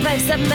95.7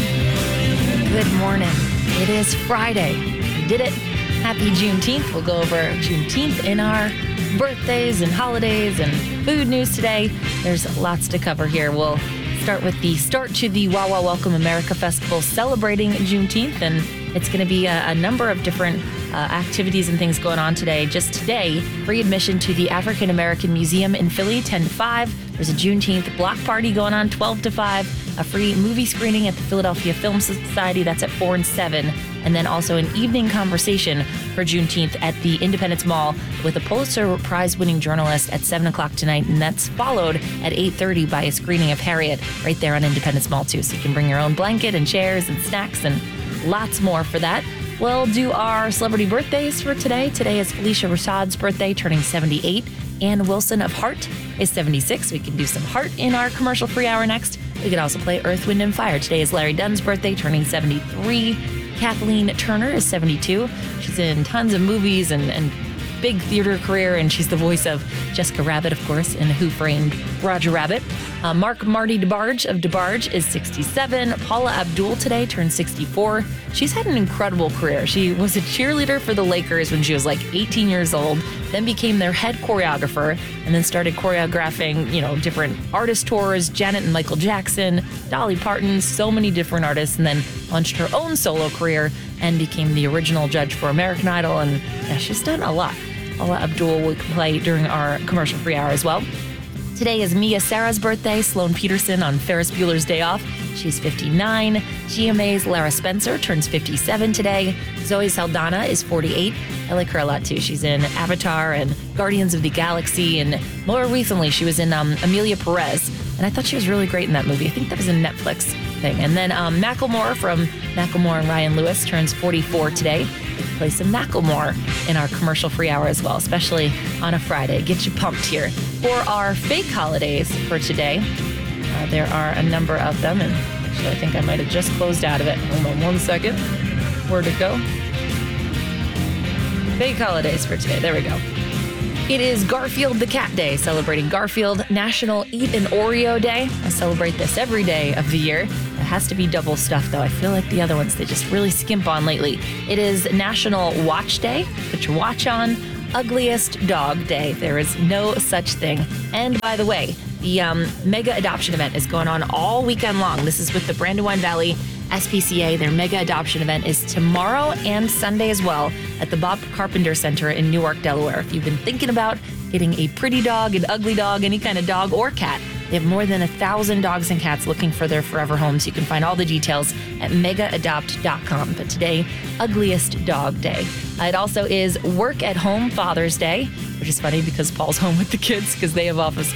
FM. Good morning. It is Friday. We did it. Happy Juneteenth. We'll go over Juneteenth in our birthdays and holidays and food news today. There's lots to cover here. We'll start with the start to the Wawa Welcome America Festival celebrating Juneteenth, and it's going to be a number of different activities and things going on today. Just today, free admission to the African American Museum in Philly, 10 to 5. There's a Juneteenth block party going on, 12 to 5. A free movie screening at the Philadelphia Film Society, that's at 4 and 7. And then also an evening conversation for Juneteenth at the Independence Mall with a Pulitzer Prize-winning journalist at 7 o'clock tonight. And that's followed at 8:30 by a screening of Harriet right there on Independence Mall, too. So you can bring your own blanket and chairs and snacks and lots more for that. We'll do our celebrity birthdays for today. Today is Felicia Rashad's birthday, turning 78. Ann Wilson of Heart is 76. We can do some Heart in our commercial-free hour next. We can also play Earth, Wind, and Fire. Today is Larry Dunn's birthday, turning 73. Kathleen Turner is 72. She's in tons of movies and big theater career, and she's the voice of Jessica Rabbit, of course, in Who Framed Roger Rabbit. Marty DeBarge of DeBarge is 67. Paula Abdul today turned 64. She's had an incredible career. She was a cheerleader for the Lakers when she was like 18 years old, then became their head choreographer, and then started choreographing, different artist tours, Janet and Michael Jackson, Dolly Parton, so many different artists, and then launched her own solo career and became the original judge for American Idol, and she's done a lot. Paula Abdul will play during our commercial-free hour as well. Today is Mia Sarah's birthday, Sloan Peterson on Ferris Bueller's Day Off. She's 59. GMA's Lara Spencer turns 57 today. Zoe Saldana is 48. I like her a lot, too. She's in Avatar and Guardians of the Galaxy, and more recently she was in Amelia Perez, and I thought she was really great in that movie. I think that was a Netflix thing. And then Macklemore from Macklemore and Ryan Lewis turns 44 today. We can play some Macklemore in our commercial-free hour as well, especially on a Friday. Get you pumped here. For our fake holidays for today, there are a number of them, and actually I think I might have just closed out of it. Hold on one second. Where'd it go? Fake holidays for today. There we go. It is Garfield the Cat Day, celebrating Garfield. National Eat an Oreo Day. I celebrate this every day of the year. It has to be double stuffed, though. I feel like the other ones, they just really skimp on lately. It is National Watch Day. Put your watch on. Ugliest Dog Day. There is no such thing. And by the way, the mega adoption event is going on all weekend long. This is with the Brandywine Valley SPCA. Their mega adoption event is tomorrow and Sunday as well at the Bob Carpenter Center in Newark, Delaware. If you've been thinking about getting a pretty dog, an ugly dog, any kind of dog or cat, they have more than 1,000 dogs and cats looking for their forever homes. You can find all the details at megaadopt.com. But today, Ugliest Dog Day. It also is Work at Home Father's Day, which is funny because Paul's home with the kids because they have